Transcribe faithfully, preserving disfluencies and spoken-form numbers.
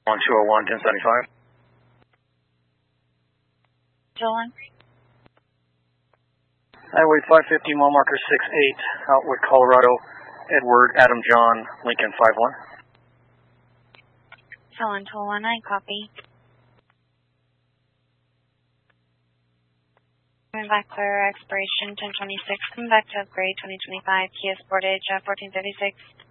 one two oh one, ten seventy-five. Dylan. Highway five fifty, mile marker six eight, Outwood, Colorado. Edward, Adam, John, Lincoln five one. Helen, two one nine, copy. Coming back clear, expiration ten twenty-six. Coming back to upgrade twenty twenty-five, Kia Sportage, uh, fourteen fifty-six.